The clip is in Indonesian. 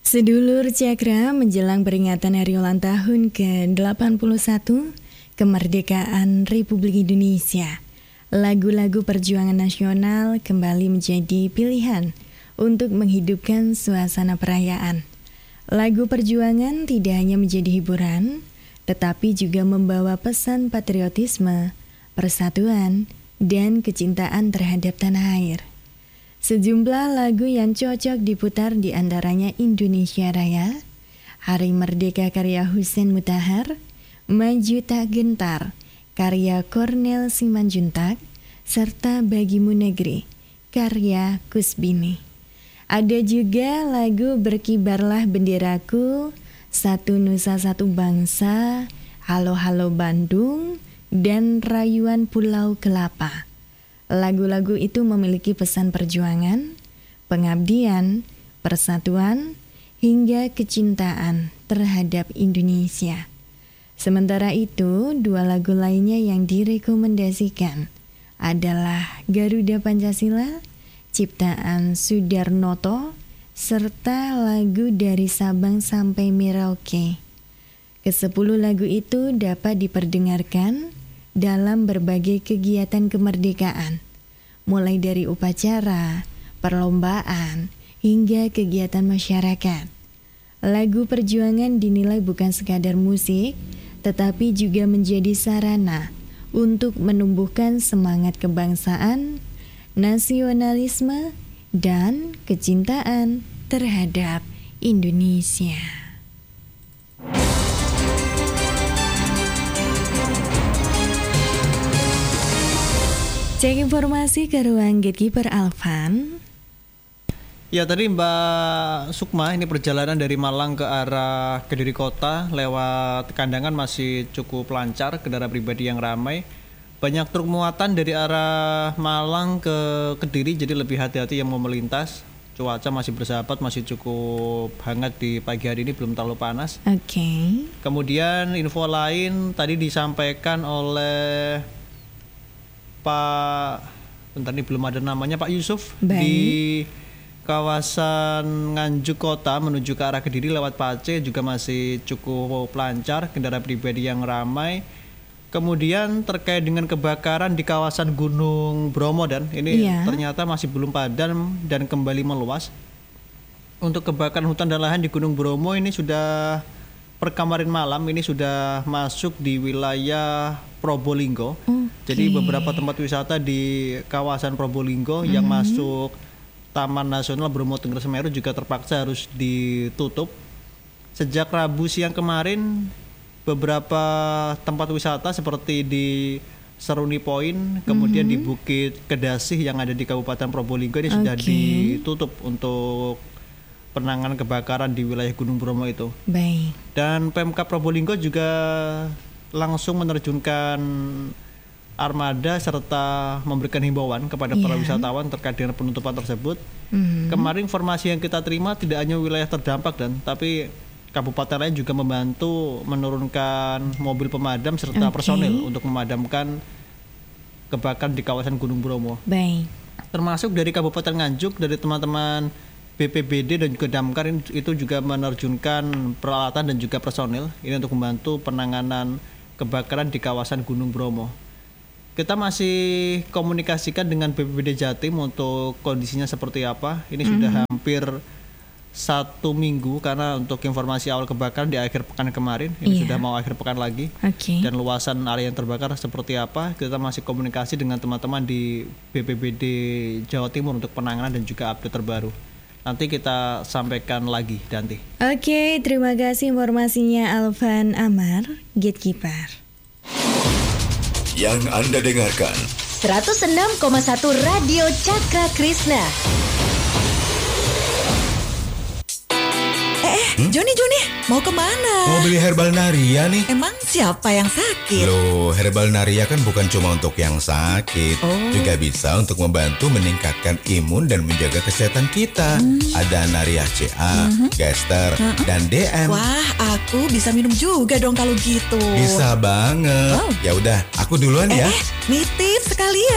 Sedulur Cakra menjelang peringatan Hari Ulang Tahun ke-81 kemerdekaan Republik Indonesia, lagu-lagu perjuangan nasional kembali menjadi pilihan untuk menghidupkan suasana perayaan. Lagu perjuangan tidak hanya menjadi hiburan, tetapi juga membawa pesan patriotisme, persatuan, dan kecintaan terhadap tanah air. Sejumlah lagu yang cocok diputar di antaranya Indonesia Raya, Hari Merdeka karya Husein Mutahar, Maju Tak Gentar karya Cornel Simanjuntak, serta Bagimu Negeri karya Kusbini. Ada juga lagu Berkibarlah Benderaku, Satu Nusa Satu Bangsa, Halo Halo Bandung, dan Rayuan Pulau Kelapa. Lagu-lagu itu memiliki pesan perjuangan, pengabdian, persatuan, hingga kecintaan terhadap Indonesia. Sementara itu, dua lagu lainnya yang direkomendasikan adalah Garuda Pancasila, ciptaan Sudarnoto, serta lagu Dari Sabang Sampai Merauke. Ke-10 lagu itu dapat diperdengarkan dalam berbagai kegiatan kemerdekaan, mulai dari upacara, perlombaan, hingga kegiatan masyarakat. Lagu perjuangan dinilai bukan sekadar musik, tetapi juga menjadi sarana untuk menumbuhkan semangat kebangsaan, nasionalisme, dan kecintaan terhadap Indonesia. Cek informasi ke ruang Gatekeeper Alvan. Ya, tadi Mbak Sukma, ini perjalanan dari Malang ke arah Kediri Kota lewat Kandangan masih cukup lancar, kendaraan pribadi yang ramai. Banyak truk muatan dari arah Malang ke Kediri, jadi lebih hati-hati yang mau melintas. Cuaca masih bersahabat, masih cukup hangat di pagi hari ini, belum terlalu panas. Oke. Kemudian info lain tadi disampaikan oleh Pak, bentar ini belum ada namanya, Pak Yusuf. Baik. Di kawasan Nganjuk Kota menuju ke arah Kediri lewat Pace juga masih cukup lancar, kendaraan pribadi yang ramai. Kemudian terkait dengan kebakaran di kawasan Gunung Bromo, dan ini ternyata masih belum padam dan kembali meluas. Untuk kebakaran hutan dan lahan di Gunung Bromo ini sudah per kemarin malam ini sudah masuk di wilayah Probolinggo. Jadi beberapa tempat wisata di kawasan Probolinggo yang masuk Taman Nasional Bromo Tengger Semeru juga terpaksa harus ditutup. Sejak Rabu siang kemarin, beberapa tempat wisata seperti di Seruni Point, kemudian di Bukit Kedasih yang ada di Kabupaten Probolinggo ini sudah ditutup untuk penanganan kebakaran di wilayah Gunung Bromo itu. Baik. Dan Pemkab Probolinggo juga langsung menerjunkan armada serta memberikan himbauan kepada para wisatawan terkait dengan penutupan tersebut. Kemarin informasi yang kita terima tidak hanya wilayah terdampak, dan tapi kabupaten lain juga membantu menurunkan mobil pemadam serta personil untuk memadamkan kebakaran di kawasan Gunung Bromo. Baik. Termasuk dari Kabupaten Nganjuk, dari teman-teman BPBD dan juga Damkar itu juga menerjunkan peralatan dan juga personil ini untuk membantu penanganan kebakaran di kawasan Gunung Bromo. Kita masih komunikasikan dengan BPBD Jatim untuk kondisinya seperti apa. Ini sudah hampir 1 minggu, karena untuk informasi awal kebakaran di akhir pekan kemarin, ini sudah mau akhir pekan lagi. Dan luasan area yang terbakar seperti apa, kita masih komunikasi dengan teman-teman di BPBD Jawa Timur untuk penanganan dan juga update terbaru. Nanti kita sampaikan lagi, Danti. Oke, terima kasih informasinya Alvan Amar, Gatekeeper. Yang Anda dengarkan 106,1 Radio Cakra Krishna. Joni, mau kemana? Mau beli herbal Naria nih. Emang siapa yang sakit? Loh, herbal Naria kan bukan cuma untuk yang sakit, juga bisa untuk membantu meningkatkan imun dan menjaga kesehatan kita. Ada Naria CA, Gester, dan DM. Wah, aku bisa minum juga dong kalau gitu. Bisa banget. Ya udah, aku duluan ya. Nitip sekalian.